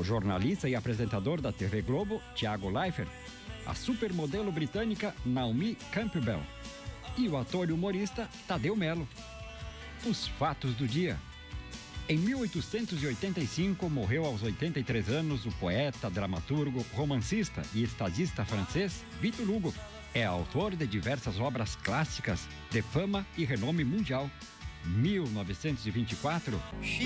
jornalista e apresentador da TV Globo, Thiago Leifert, a supermodelo britânica Naomi Campbell e o ator e humorista Tadeu Mello. Os fatos do dia. Em 1885, morreu aos 83 anos o poeta, dramaturgo, romancista e estadista francês Victor Hugo. É autor de diversas obras clássicas de fama e renome mundial. 1924.